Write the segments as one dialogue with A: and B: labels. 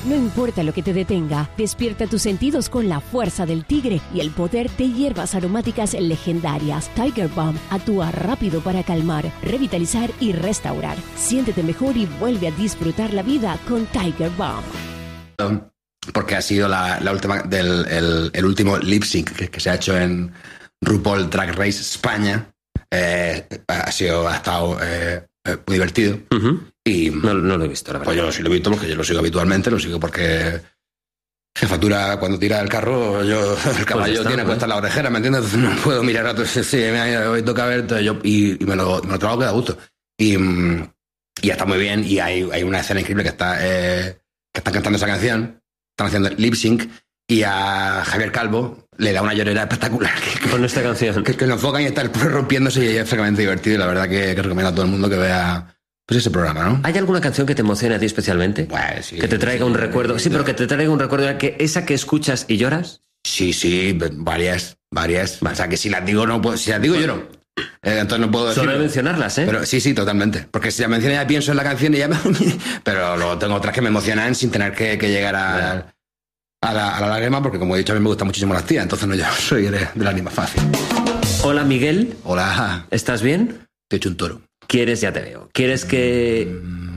A: No importa lo que te detenga, despierta tus sentidos con la fuerza del tigre y el poder de hierbas aromáticas legendarias. Tiger Balm actúa rápido para calmar, revitalizar y restaurar. Siéntete mejor y vuelve a disfrutar la vida con Tiger Balm.
B: Porque ha sido la última el último lip sync que se ha hecho en RuPaul Drag Race España. Ha estado muy divertido. Y
C: no lo he visto, la verdad.
B: Pues yo sí lo he visto porque yo lo sigo habitualmente, lo sigo porque jefatura cuando tira el carro, el caballo tiene puesta la orejera, ¿me entiendes? Entonces no puedo mirar a otros. Sí, hoy toca ver, y me lo trabajo que da gusto. Y está muy bien, y hay una escena increíble que están cantando esa canción, están haciendo lip sync, y a Javier Calvo le da una llorera espectacular.
C: Con esta canción.
B: Que lo enfocan y está el pueblo rompiéndose, y es francamente divertido, y la verdad que recomiendo a todo el mundo que vea pues ese programa, ¿no?
C: ¿Hay alguna canción que te emocione a ti especialmente?
B: Pues sí.
C: Que te traiga un recuerdo. Sí, pero que te traiga un recuerdo esa que escuchas y lloras.
B: Sí, varias. O sea, que si las digo, no puedo. Si las digo, lloro. Entonces no puedo decir.
C: Solo mencionarlas, ¿eh?
B: Pero sí, totalmente. Porque si las menciono ya pienso en la canción y ya me... Pero luego tengo otras que me emocionan sin tener que llegar a la lágrima, porque como he dicho, a mí me gustan muchísimo las tías, entonces no, yo soy de la anima fácil.
C: Hola, Miguel.
B: Hola.
C: ¿Estás bien?
B: Te he hecho un toro.
C: ¿Quieres? Ya te veo. ¿Quieres que...?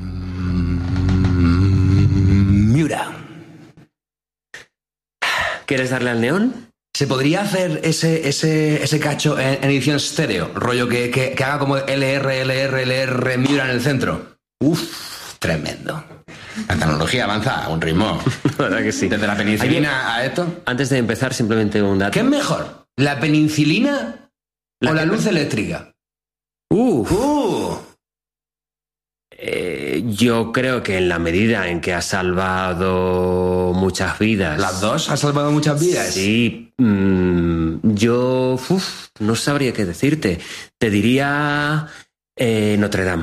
B: Miura.
C: ¿Quieres darle al neón?
B: ¿Se podría hacer ese cacho en edición estéreo? Rollo que haga como LR, Miura en el centro. Uf, tremendo. La tecnología avanza a un ritmo.
C: La verdad que sí.
B: Desde la penicilina a esto.
C: Antes de empezar, simplemente un dato.
B: ¿Qué es mejor? ¿La penicilina o la luz eléctrica?
C: Yo creo que en la medida en que ha salvado muchas vidas.
B: ¿Las dos ha salvado muchas vidas?
C: Sí. Yo no sabría qué decirte. Te diría Notre Dame.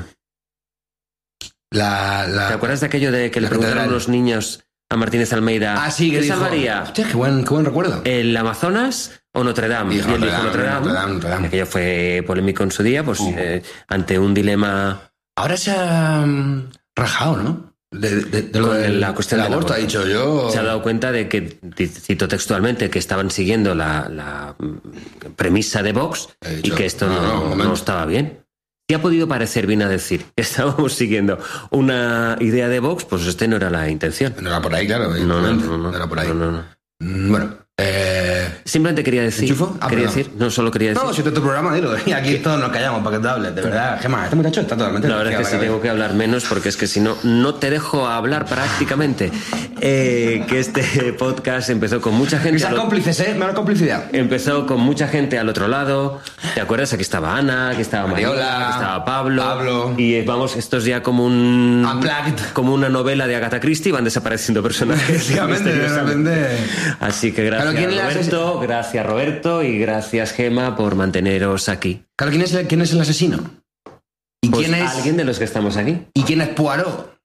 C: ¿Te acuerdas de aquello de que le preguntaron los niños a Martínez Almeida?
B: Ah, sí, que
C: ¿qué
B: dijo,
C: salvaría?
B: Hostia, qué buen recuerdo.
C: ¿El Amazonas o Notre Dame?
B: Dijo,
C: y él dijo Notre Dame. Aquello fue polémico en su día, pues ante un dilema.
B: Ahora se ha rajado, ¿no? De lo de
C: la cuestión del aborto.
B: Ha dicho yo.
C: Se ha dado cuenta de que, cito textualmente, que estaban siguiendo la premisa de Vox y que esto no estaba bien. Si ha podido parecer bien a decir que estábamos siguiendo una idea de Vox, pues no era la intención.
B: No era por ahí, claro.
C: No
B: era por ahí.
C: No.
B: Bueno.
C: Simplemente quería decir. Solo quería decir.
B: No, si este es tu programa, dilo. Y aquí todos nos callamos para que te hables. De verdad, Gemma, este muchacho está totalmente.
C: La verdad es que sí tengo que hablar menos porque es que si no, no te dejo hablar prácticamente. Que este podcast empezó con mucha gente.
B: Esas cómplices, menos complicidad.
C: Empezó con mucha gente al otro lado. ¿Te acuerdas? Aquí estaba Ana, aquí estaba Mariola, aquí estaba Pablo. Y vamos, esto es ya como como una novela de Agatha Christie, van desapareciendo personajes.
B: Efectivamente.
C: Así que gracias. Gracias Roberto y gracias Gema por manteneros aquí.
B: Claro, ¿quién es el asesino? ¿Y
C: pues
B: quién es
C: alguien de los que estamos aquí?
B: ¿Y quién es Poirot?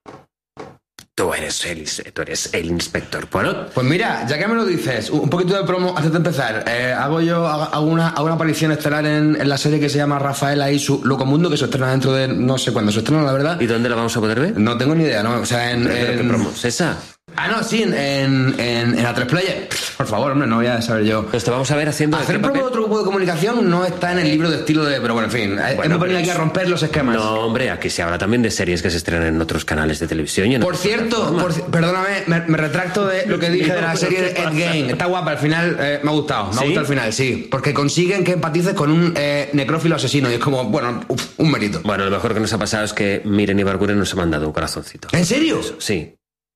C: Tú eres el inspector Poirot.
B: Pues mira, ya que me lo dices, un poquito de promo antes de empezar. Hago una aparición estelar en la serie que se llama Rafaela y su Locomundo, que se estrena dentro de no sé cuándo se estrena, la verdad.
C: ¿Y dónde la vamos a poder ver?
B: No tengo ni idea, ¿no? O sea,
C: ¿Qué promo es esa?
B: Ah, no, sí, en A3 Player. Por favor, hombre, no voy a saber yo.
C: Pues te vamos a ver haciendo...
B: Hacer promo de otro grupo de comunicación no está en el libro de estilo de... Pero bueno, en fin, hemos venido aquí a romper los esquemas.
C: No, hombre, aquí se habla también de series que se estrenan en otros canales de televisión.
B: Por cierto, perdóname, me retracto de lo que dije de la serie de Endgame. Está guapa, al final me ha gustado. Me ha gustado al final, sí. Porque consiguen que empatices con un necrófilo asesino. Y es como, bueno, un mérito.
C: Bueno, lo mejor que nos ha pasado es que Miren y Barguren nos ha mandado un corazoncito.
B: ¿En serio?
C: Sí.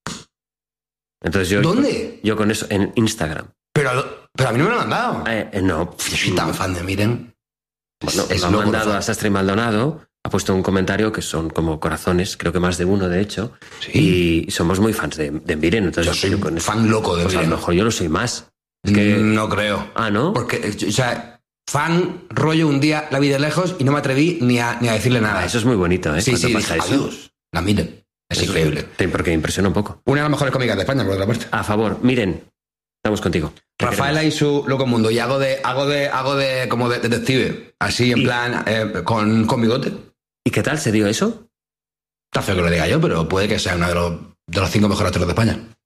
C: Entonces
B: ¿Dónde?
C: Yo con eso en Instagram.
B: Pero a mí no me lo han mandado.
C: No.
B: Yo soy tan fan de Miren.
C: Bueno, lo ha mandado a Sastre Maldonado. Ha puesto un comentario que son como corazones, creo que más de uno, de hecho. Sí. Y somos muy fans de Miren. Entonces,
B: yo soy un fan loco de Miren.
C: A lo mejor yo lo soy más.
B: Es que... No creo.
C: Ah, ¿no?
B: Porque, o sea, fan, rollo, un día la vi de lejos y no me atreví ni a decirle nada.
C: Eso es muy bonito, ¿eh?
B: Sí,
C: pasa eso.
B: Adiós. La Miren. Es increíble.
C: Porque impresiona un poco.
B: Una de las mejores cómicas de España, por otra parte.
C: A favor, Miren, estamos contigo.
B: Rafaela y su Locomundo. Y hago de como de detective. Así, en plan, con bigote.
C: ¿Y qué tal se dio eso?
B: Está feo que lo diga yo, pero puede que sea uno de los 5 mejores actores de España.